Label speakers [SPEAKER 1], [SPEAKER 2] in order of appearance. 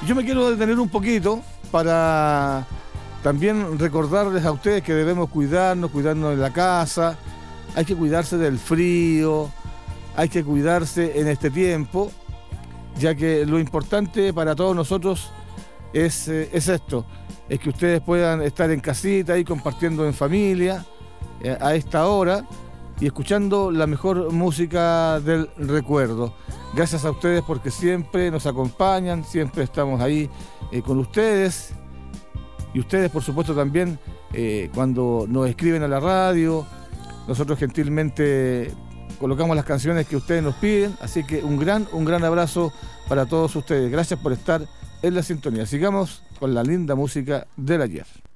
[SPEAKER 1] Yo me quiero detener un poquito para también recordarles a ustedes que debemos cuidarnos en la casa, hay que cuidarse del frío, hay que cuidarse en este tiempo, ya que lo importante para todos nosotros es esto, es que ustedes puedan estar en casita y compartiendo en familia a esta hora y escuchando la mejor música del recuerdo. Gracias a ustedes porque siempre nos acompañan, siempre estamos ahí con ustedes. Y ustedes, por supuesto, también cuando nos escriben a la radio, nosotros gentilmente colocamos las canciones que ustedes nos piden. Así que un gran abrazo para todos ustedes. Gracias por estar en la sintonía. Sigamos con la linda música del ayer.